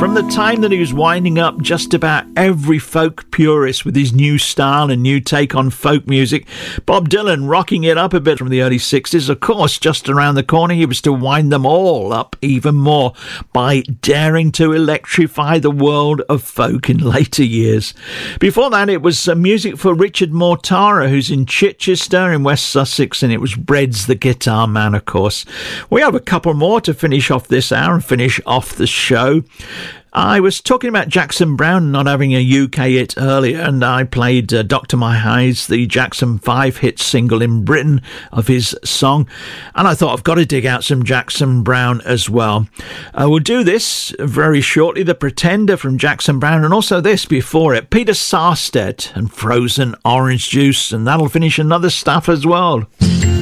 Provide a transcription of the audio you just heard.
From the time that he was winding up just about every folk purist with his new style and new take on folk music, Bob Dylan rocking it up a bit from the early 60s. Of course, just around the corner, he was to wind them all up even more by daring to electrify the world of folk in later years. Before that, it was music for Richard Mortara, who's in Chichester in West Sussex, and it was Bread's the Guitar Man, of course. We have a couple more to finish off this hour and finish off the show. I was talking about Jackson Browne not having a UK hit earlier, and I played Dr. My Eyes, the Jackson 5 hit single in Britain of his song, and I thought I've got to dig out some Jackson Browne as well. We'll do this very shortly, The Pretender from Jackson Browne, and also this before it, Peter Sarstedt and Frozen Orange Juice, and that'll finish another stuff as well.